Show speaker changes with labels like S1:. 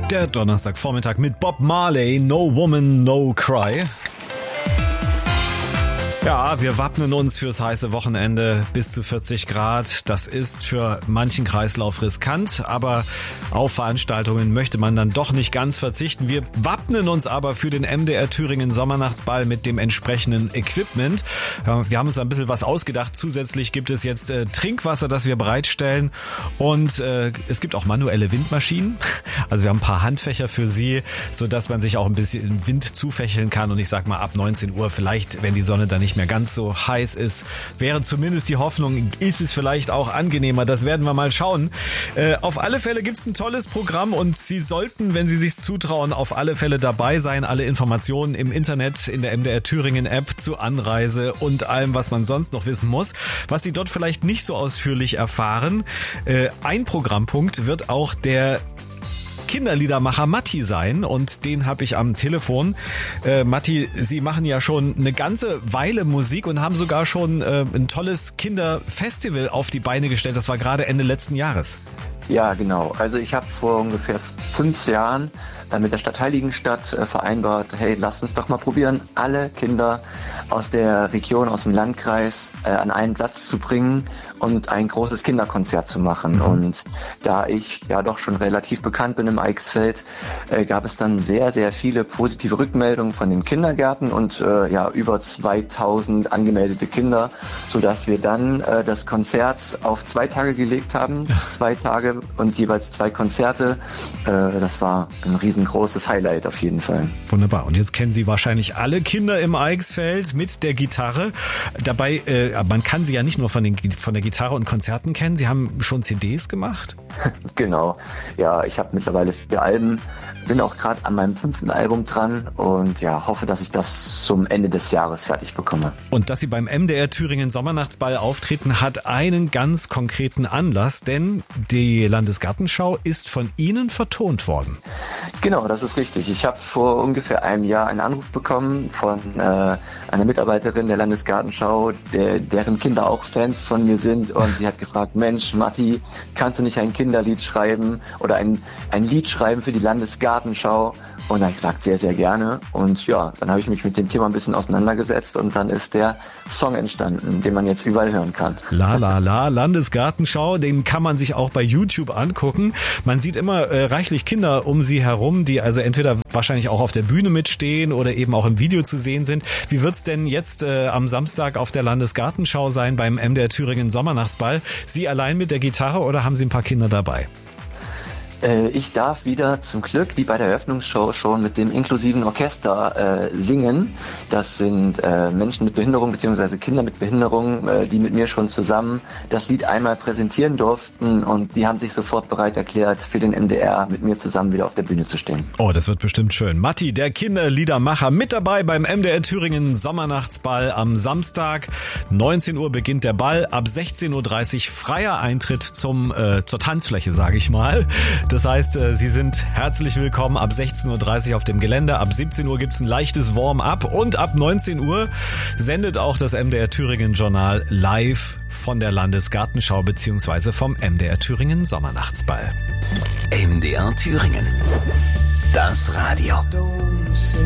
S1: Der Donnerstagvormittag mit Bob Marley, No Woman, No Cry. Ja, wir wappnen uns fürs heiße Wochenende bis zu 40 Grad. Das ist für manchen Kreislauf riskant, aber auf Veranstaltungen möchte man dann doch nicht ganz verzichten. Wir wappnen uns aber für den MDR Thüringen Sommernachtsball mit dem entsprechenden Equipment. Wir haben uns ein bisschen was ausgedacht. Zusätzlich gibt es jetzt Trinkwasser, das wir bereitstellen, und es gibt auch manuelle Windmaschinen. Also wir haben ein paar Handfächer für Sie, sodass man sich auch ein bisschen Wind zufächeln kann. Und ich sag mal, ab 19 Uhr vielleicht, wenn die Sonne dann nicht mehr ganz so heiß ist, wäre zumindest die Hoffnung, ist es vielleicht auch angenehmer. Das werden wir mal schauen. Auf alle Fälle gibt's ein tolles Programm und Sie sollten, wenn Sie sich zutrauen, auf alle Fälle dabei sein. Alle Informationen im Internet, in der MDR Thüringen App zur Anreise und allem, was man sonst noch wissen muss. Was Sie dort vielleicht nicht so ausführlich erfahren. Ein Programmpunkt wird auch der Kinderliedermacher Matti sein, und den habe ich am Telefon. Matti, Sie machen ja schon eine ganze Weile Musik und haben sogar schon ein tolles Kinderfestival auf die Beine gestellt. Das war gerade Ende letzten Jahres.
S2: Ja, genau. Also ich habe vor ungefähr 5 Jahren mit der Stadt Heiligenstadt vereinbart, hey, lasst uns doch mal probieren, alle Kinder aus der Region, aus dem Landkreis an einen Platz zu bringen und ein großes Kinderkonzert zu machen. Und da ich ja doch schon relativ bekannt bin im Eichsfeld, gab es dann sehr, sehr viele positive Rückmeldungen von den Kindergärten und über 2000 angemeldete Kinder, sodass wir dann das Konzert auf 2 Tage gelegt haben. 2 Tage und jeweils 2 Konzerte. Das war ein riesengroßes Highlight auf jeden Fall.
S1: Wunderbar. Und jetzt kennen Sie wahrscheinlich alle Kinder im Eichsfeld mit der Gitarre. Dabei, man kann sie ja nicht nur von der Gitarre und Konzerten kennen. Sie haben schon CDs gemacht?
S2: Genau. Ja, ich habe mittlerweile 4 Alben. Bin auch gerade an meinem 5. Album dran und hoffe, dass ich das zum Ende des Jahres fertig bekomme.
S1: Und dass Sie beim MDR Thüringen Sommernachtsball auftreten, hat einen ganz konkreten Anlass, denn die Landesgartenschau ist von Ihnen vertont worden.
S2: Genau, das ist richtig. Ich habe vor ungefähr einem Jahr einen Anruf bekommen von einer Mitarbeiterin der Landesgartenschau, deren Kinder auch Fans von mir sind, und sie hat gefragt, Mensch, Matti, kannst du nicht ein Kinderlied schreiben oder ein Lied schreiben für die Landesgartenschau? Und da habe ich gesagt, sehr, sehr gerne. Und ja, dann habe ich mich mit dem Thema ein bisschen auseinandergesetzt und dann ist der Song entstanden, den man jetzt überall hören kann.
S1: La la la, Landesgartenschau, den kann man sich auch bei YouTube angucken. Man sieht immer reichlich Kinder um sie herum, die also entweder wahrscheinlich auch auf der Bühne mitstehen oder eben auch im Video zu sehen sind. Wie wird's denn jetzt am Samstag auf der Landesgartenschau sein beim MDR Thüringen Sommernachtsball? Sie allein mit der Gitarre oder haben Sie ein paar Kinder dabei?
S2: Ich darf wieder zum Glück, wie bei der Eröffnungsshow, schon mit dem inklusiven Orchester singen. Das sind Menschen mit Behinderung bzw. Kinder mit Behinderung, die mit mir schon zusammen das Lied einmal präsentieren durften, und die haben sich sofort bereit erklärt, für den MDR mit mir zusammen wieder auf der Bühne zu stehen.
S1: Oh, das wird bestimmt schön. Matti, der Kinderliedermacher, mit dabei beim MDR Thüringen Sommernachtsball am Samstag. 19 Uhr beginnt der Ball, ab 16.30 Uhr freier Eintritt zur Tanzfläche, sage ich mal. Das heißt, Sie sind herzlich willkommen ab 16.30 Uhr auf dem Gelände. Ab 17 Uhr gibt's ein leichtes Warm-up und ab 19 Uhr sendet auch das MDR Thüringen Journal live von der Landesgartenschau bzw. vom MDR Thüringen Sommernachtsball.
S3: MDR Thüringen. Das Radio.